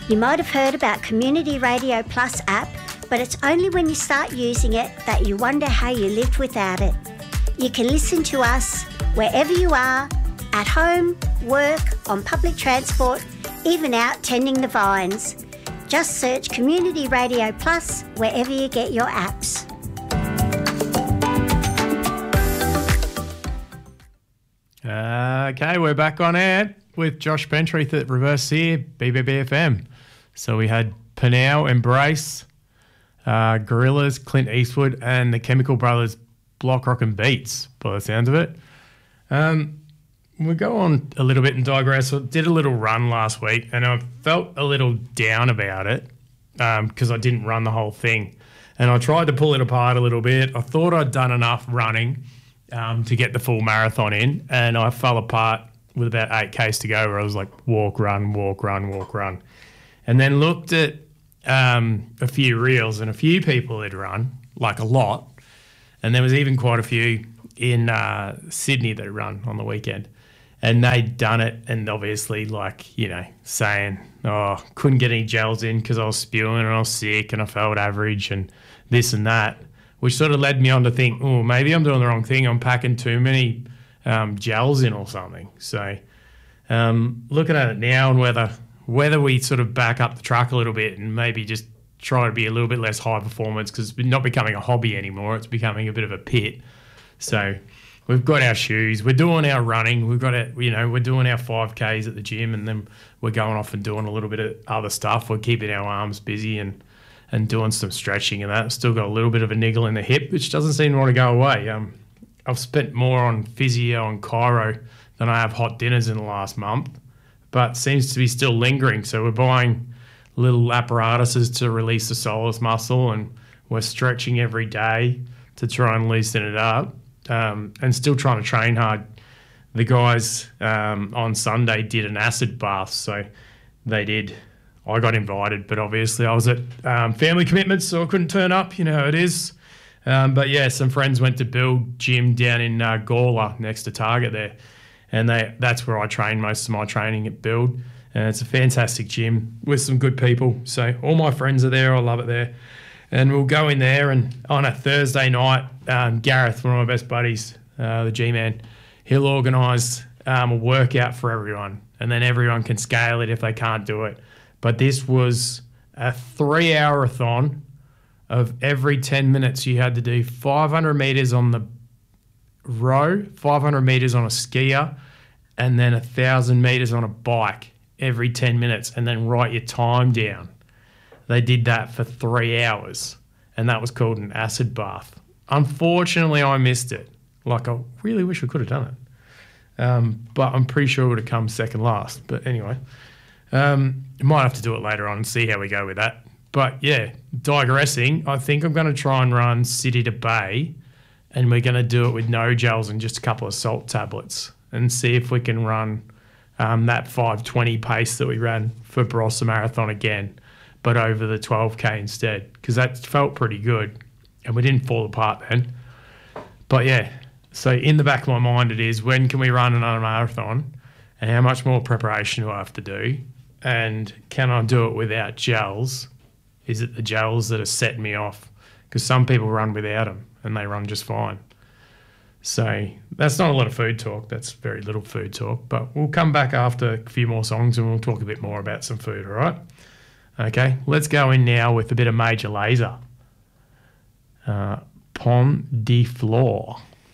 You might have heard about Community Radio Plus app, but it's only when you start using it that you wonder how you lived without it. You can listen to us wherever you are, at home, work, on public transport, even out tending the vines. Just search Community Radio Plus wherever you get your apps. Okay, we're back on air with Josh Pentreath at Reverse Sear, BBBFM. So we had Penow, Embrace, Gorillaz, Clint Eastwood, and the Chemical Brothers, Block Rock and Beats, by the sounds of it. We'll go on a little bit and digress. I did a little run last week, and I felt a little down about it because I didn't run the whole thing. And I tried to pull it apart a little bit. I thought I'd done enough running to get the full marathon in, and I fell apart with about 8Ks to go where I was like walk, run, walk, run, walk, run. And then looked at a few reels, and a few people had run, like a lot. And there was even quite a few in Sydney that run on the weekend. And they'd done it, and obviously, like, you know, saying, oh, couldn't get any gels in because I was spewing and I was sick and I felt average and this and that, which sort of led me on to think, oh, maybe I'm doing the wrong thing. I'm packing too many gels in or something. So looking at it now and whether we sort of back up the truck a little bit and maybe just try to be a little bit less high performance, because it's not becoming a hobby anymore. It's becoming a bit of a pit. So we've got our shoes. We're doing our running. We've got it. You know, we're doing our 5Ks at the gym, and then we're going off and doing a little bit of other stuff. We're keeping our arms busy and doing some stretching and that. Still got a little bit of a niggle in the hip, which doesn't seem to want to go away. I've spent more on physio and chiro than I have hot dinners in the last month, but seems to be still lingering. So we're buying little apparatuses to release the soleus muscle, and we're stretching every day to try and loosen it up, and still trying to train hard. The guys on Sunday did an acid bath, so they did. I got invited, but obviously I was at family commitments, so I couldn't turn up. You know how it is. But yeah, some friends went to Build Gym down in Gawler next to Target there, and that's where I train most of my training at Build. And it's a fantastic gym with some good people. So all my friends are there. I love it there. And we'll go in there, and on a Thursday night, Gareth, one of my best buddies, the G-Man, he'll organise a workout for everyone, and then everyone can scale it if they can't do it. But this was a 3-hour-a-thon of every 10 minutes you had to do 500 metres on the row, 500 metres on a skier, and then 1,000 metres on a bike every 10 minutes, and then write your time down. They did that for 3 hours, and that was called an acid bath. Unfortunately, I missed it. Like, I really wish I could have done it. But I'm pretty sure it would have come second last. But anyway, might have to do it later on and see how we go with that. But yeah, digressing, I think I'm going to try and run City to Bay, and we're going to do it with no gels and just a couple of salt tablets, and see if we can run that 5:20 pace that we ran for Barossa Marathon again, but over the 12K instead, because that felt pretty good and we didn't fall apart then. But yeah, so in the back of my mind it is, when can we run another marathon, and how much more preparation do I have to do, and can I do it without gels? Is it the gels that are setting me off? Because some people run without them and they run just fine. So that's not a lot of food talk. That's very little food talk. But we'll come back after a few more songs and we'll talk a bit more about some food, all right? Okay, let's go in now with a bit of Major Lazer. Pont de Flore.